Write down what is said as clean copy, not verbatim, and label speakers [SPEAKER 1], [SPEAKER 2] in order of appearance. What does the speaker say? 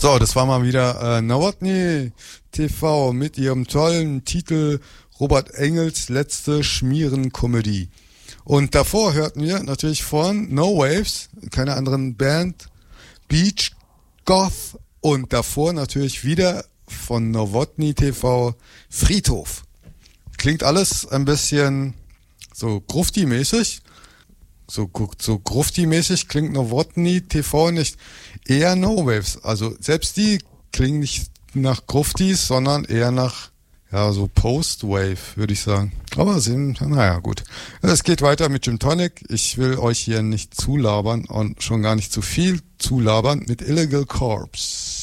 [SPEAKER 1] So, das war mal wieder Nowotny TV mit ihrem tollen Titel Robert Engels letzte Schmierenkomödie. Und davor hörten wir natürlich von No Waves, keiner anderen Band, Beach Goth, und davor natürlich wieder von Nowotny TV Friedhof. Klingt alles ein bisschen so Grufti-mäßig. So Grufti-mäßig klingt Nowotny TV nicht. Eher No Waves. Also selbst die klingen nicht nach Gruftis, sondern eher nach, ja, so Post-Wave, würde ich sagen. Aber naja, gut. Es geht weiter mit Gin Tonic. Ich will euch hier nicht zulabern und schon gar nicht zu viel zulabern mit Illegal Corpse.